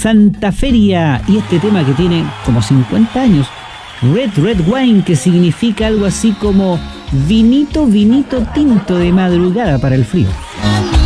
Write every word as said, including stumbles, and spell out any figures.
Santa Feria y este tema que tiene como cincuenta años, Red Red Wine, que significa algo así como vinito, vinito tinto de madrugada para el frío.